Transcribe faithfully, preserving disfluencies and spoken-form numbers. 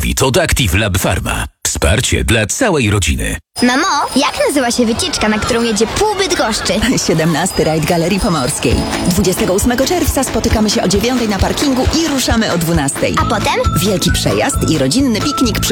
Zdrowit od Active Lab Pharma. Wsparcie dla całej rodziny. Mamo, jak nazywa się wycieczka, na którą jedzie pół Bydgoszczy? siedemnasty rajd Galerii Pomorskiej. dwudziestego ósmego czerwca spotykamy się o dziewiątej na parkingu i ruszamy o dwunastej. A potem? Wielki przejazd i rodzinny piknik przy